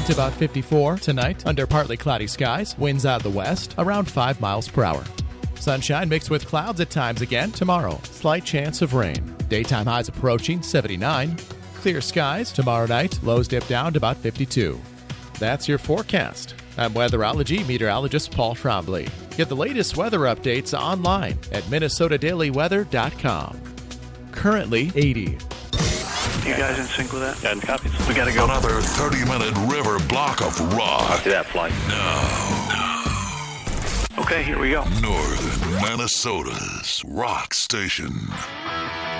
overnight about 54. Tonight, under partly cloudy skies, winds out of the west, around 5 miles per hour. Sunshine mixed with clouds at times again tomorrow. Slight chance of rain. Daytime highs approaching 79. Clear skies tomorrow night. Lows dip down to about 52. That's your forecast. I'm weatherology meteorologist Paul Trombley. Get the latest weather updates online at minnesotadailyweather.com. Currently 80. You guys in sync with that? And copies. We gotta go. Another 30-minute river block of rock. Copy that flight. Okay, here we go. Northern Minnesota's rock station.